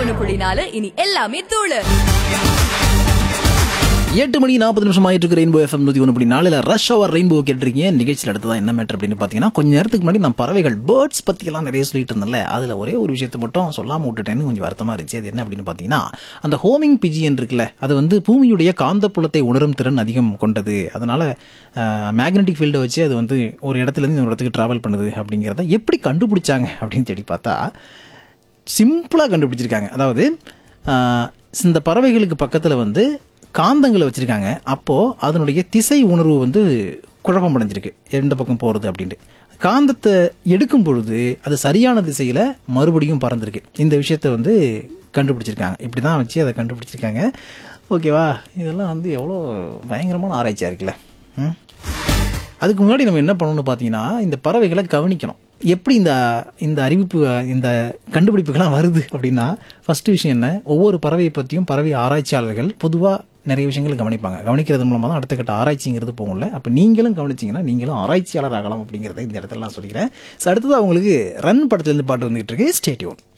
91.4 இனி எல்லாமே தூளு. 8:40 ஆயிட்டு இருக்கு. ரெயின்போ எஃப்எம் 101.4 ரஷ் அவர் ரெயின்போ கேட்டிருக்கீங்க. நிகழ்ச்சியில் அடுத்ததான் என்ன மேட்டர் அப்படின்னு பார்த்தீங்கன்னா, கொஞ்ச நேரத்துக்கு முன்னாடி நான் பறவைகள் பேர்ட்ஸ் பற்றியெல்லாம் நிறைய சொல்லிட்டு இருந்தேன்ல, அதில் ஒரே ஒரு விஷயத்தை மட்டும் சொல்லாமல் விட்டுட்டேன்னு கொஞ்சம் வருத்தமாக இருந்துச்சு. அது என்ன அப்படின்னு பார்த்தீங்கன்னா, அந்த ஹோமிங் பிஜியன் இருக்குல்ல, அது வந்து பூமியுடைய காந்தப்புலத்தை உணரும் திறன் அதிகம் கொண்டது. அதனால் மேக்னெட்டிக் ஃபீல்டை வச்சு அது வந்து ஒரு இடத்துலேருந்து இன்னொரு இடத்துக்கு ட்ராவல் பண்ணுது அப்படிங்கிறத எப்படி கண்டுபிடிச்சாங்க அப்படின்னு தேடி பார்த்தா சிம்பிளாக கண்டுபிடிச்சிருக்காங்க. அதாவது இந்த பறவைகளுக்கு பக்கத்தில் வந்து காந்தங்களை வச்சுருக்காங்க. அப்போது அதனுடைய திசை உணர்வு வந்து குழப்பம் அடைஞ்சிருக்கு, எந்த பக்கம் போகிறது அப்படின்ட்டு. காந்தத்தை எடுக்கும் பொழுது அது சரியான திசையில் மறுபடியும் பறந்துருக்கு. இந்த விஷயத்தை வந்து கண்டுபிடிச்சிருக்காங்க. இப்படி தான் வச்சு அதை கண்டுபிடிச்சிருக்காங்க. ஓகேவா? இதெல்லாம் வந்து எவ்வளோ பயங்கரமான ஆராய்ச்சியாக இருக்குல்ல. அதுக்கு முன்னாடி நம்ம என்ன பண்ணணும்னு பார்த்தீங்கன்னா, இந்த பறவைகளை கவனிக்கணும். எப்படி இந்த அறிவிப்பு, இந்த கண்டுபிடிப்புகள்லாம் வருது அப்படின்னா, ஃபஸ்ட்டு விஷயம் என்ன, ஒவ்வொரு பறவையை பற்றியும் பறவை ஆராய்ச்சியாளர்கள் பொதுவாக நிறைய விஷயங்கள் கவனிப்பாங்க. கவனிக்கிறது மூலமாக தான் அடுத்த கட்ட ஆராய்ச்சிங்கிறது போகும்ல. அப்போ நீங்களும் கவனிச்சிங்கன்னா நீங்களும் ஆராய்ச்சியாளர் ஆகலாம் அப்படிங்கிறத இந்த இடத்துல நான் சொல்லிக்கிறேன். ஸோ அடுத்தது அவங்களுக்கு ரன் படத்துலேருந்து பாட்டு வந்துகிட்டு இருக்கு. Stay tune.